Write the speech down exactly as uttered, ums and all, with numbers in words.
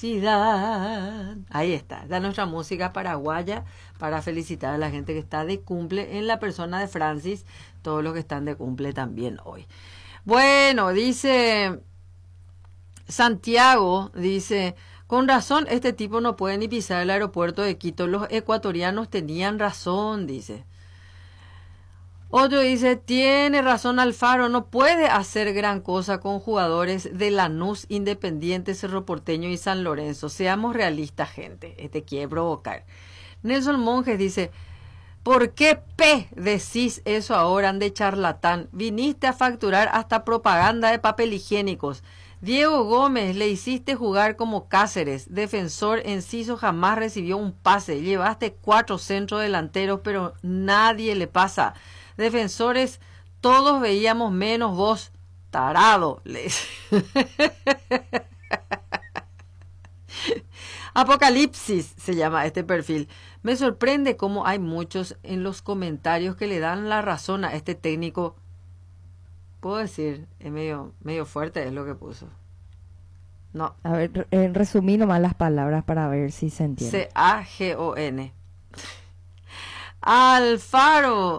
felicidad. Ahí está, da nuestra música paraguaya para felicitar a la gente que está de cumple en la persona de Francis, todos los que están de cumple también hoy. Bueno, dice Santiago, dice, con razón este tipo no puede ni pisar el aeropuerto de Quito, los ecuatorianos tenían razón, dice. Otro dice, tiene razón Alfaro, no puede hacer gran cosa con jugadores de Lanús, Independiente, Cerro Porteño y San Lorenzo. Seamos realistas, gente. Este quiere provocar. Nelson Monjes dice, ¿por qué P decís eso ahora, ande charlatán? Viniste a facturar hasta propaganda de papel higiénicos. Diego Gómez, le hiciste jugar como Cáceres. Defensor Enciso jamás recibió un pase. Llevaste cuatro centros delanteros, pero nadie le pasa. Defensores, todos veíamos menos vos, tarado. Apocalipsis se llama este perfil. Me sorprende cómo hay muchos en los comentarios que le dan la razón a este técnico. Puedo decir, es medio, medio fuerte es lo que puso. No. A ver, eh, resumí nomás las palabras para ver si se entiende. C A G O N. Alfaro.